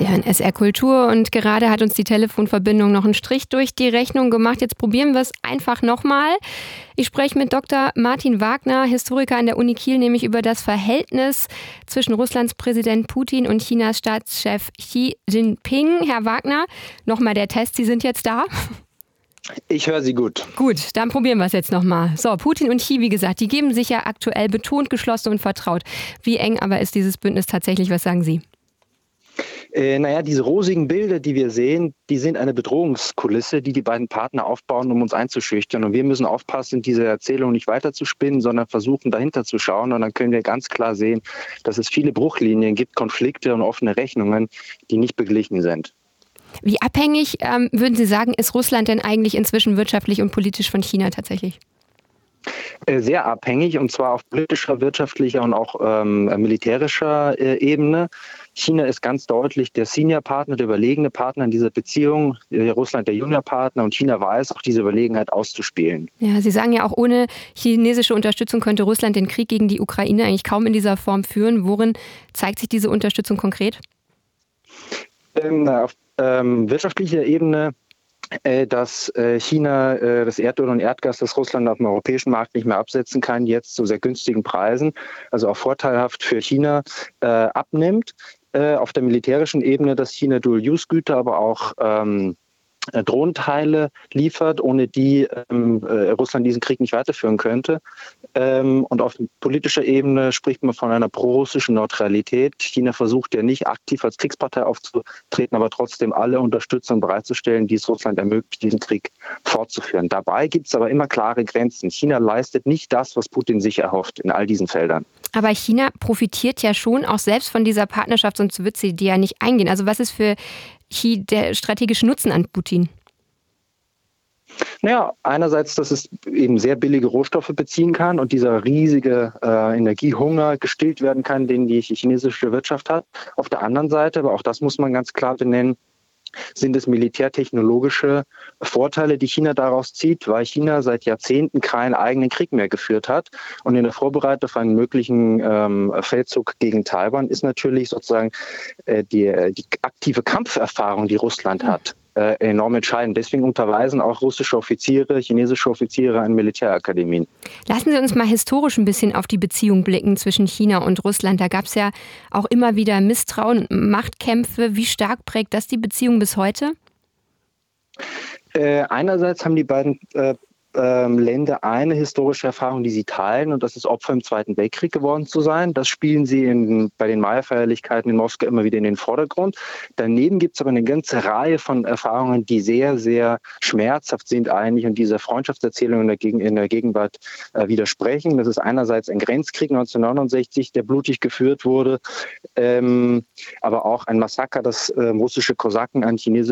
Sie hören SR Kultur und gerade hat uns die Telefonverbindung noch einen Strich durch die Rechnung gemacht. Jetzt probieren wir es einfach nochmal. Ich spreche mit Dr. Martin Wagner, Historiker an der Uni Kiel, nämlich über das Verhältnis zwischen Russlands Präsident Putin und Chinas Staatschef Xi Jinping. Herr Wagner, nochmal der Test, Sie sind jetzt da? Ich höre Sie gut. Gut, dann probieren wir es jetzt nochmal. So, Putin und Xi, wie gesagt, die geben sich ja aktuell betont geschlossen und vertraut. Wie eng aber ist dieses Bündnis tatsächlich? Was sagen Sie? Diese rosigen Bilder, die wir sehen, die sind eine Bedrohungskulisse, die beiden Partner aufbauen, um uns einzuschüchtern. Und wir müssen aufpassen, diese Erzählung nicht weiterzuspinnen, sondern versuchen, dahinter zu schauen. Und dann können wir ganz klar sehen, dass es viele Bruchlinien gibt, Konflikte und offene Rechnungen, die nicht beglichen sind. Wie abhängig, würden Sie sagen, ist Russland denn eigentlich inzwischen wirtschaftlich und politisch von China tatsächlich? Sehr abhängig, und zwar auf politischer, wirtschaftlicher und auch militärischer Ebene. China ist ganz deutlich der Senior-Partner, der überlegene Partner in dieser Beziehung. Russland der Junior-Partner, und China weiß auch diese Überlegenheit auszuspielen. Ja, Sie sagen ja auch, ohne chinesische Unterstützung könnte Russland den Krieg gegen die Ukraine eigentlich kaum in dieser Form führen. Worin zeigt sich diese Unterstützung konkret? Auf wirtschaftlicher Ebene, dass China das Erdöl und Erdgas, das Russland auf dem europäischen Markt nicht mehr absetzen kann, jetzt zu sehr günstigen Preisen, also auch vorteilhaft für China, abnimmt. Auf der militärischen Ebene, dass China Dual-Use-Güter, aber auch Drohnenteile liefert, ohne die Russland diesen Krieg nicht weiterführen könnte. Und auf politischer Ebene spricht man von einer pro-russischen Neutralität. China versucht ja nicht aktiv als Kriegspartei aufzutreten, aber trotzdem alle Unterstützung bereitzustellen, die es Russland ermöglicht, diesen Krieg fortzuführen. Dabei gibt es aber immer klare Grenzen. China leistet nicht das, was Putin sich erhofft in all diesen Feldern. Aber China profitiert ja schon auch selbst von dieser Partnerschaft, sonst wird sie die ja nicht eingehen. Also was ist für Xi der strategische Nutzen an Putin? Naja, einerseits, dass es eben sehr billige Rohstoffe beziehen kann und dieser riesige Energiehunger gestillt werden kann, den die chinesische Wirtschaft hat. Auf der anderen Seite, aber auch das muss man ganz klar benennen, sind es militärtechnologische Vorteile, die China daraus zieht, weil China seit Jahrzehnten keinen eigenen Krieg mehr geführt hat. Und in der Vorbereitung auf einen möglichen Feldzug gegen Taiwan ist natürlich sozusagen die aktive Kampferfahrung, die Russland hat, enorm entscheidend. Deswegen unterweisen auch russische Offiziere, chinesische Offiziere an Militärakademien. Lassen Sie uns mal historisch ein bisschen auf die Beziehung blicken zwischen China und Russland. Da gab es ja auch immer wieder Misstrauen, Machtkämpfe. Wie stark prägt das die Beziehung bis heute? Einerseits haben die beiden Länder eine historische Erfahrung, die sie teilen, und das ist Opfer im Zweiten Weltkrieg geworden zu sein. Das spielen sie bei den Mai-Feierlichkeiten in Moskau immer wieder in den Vordergrund. Daneben gibt es aber eine ganze Reihe von Erfahrungen, die sehr, sehr schmerzhaft sind eigentlich und dieser Freundschaftserzählung in der Gegenwart widersprechen. Das ist einerseits ein Grenzkrieg 1969, der blutig geführt wurde, aber auch ein Massaker, das russische Kosaken an chinesische